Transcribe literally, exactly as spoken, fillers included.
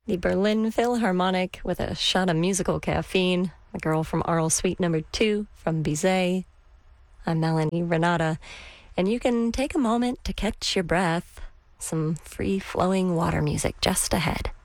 the Berlin Philharmonic with a shot of musical caffeine, the girl from Arles Suite number two from Bizet. I'm Melanie Renata, and you can take a moment to catch your breath. Some free-flowing water music just ahead.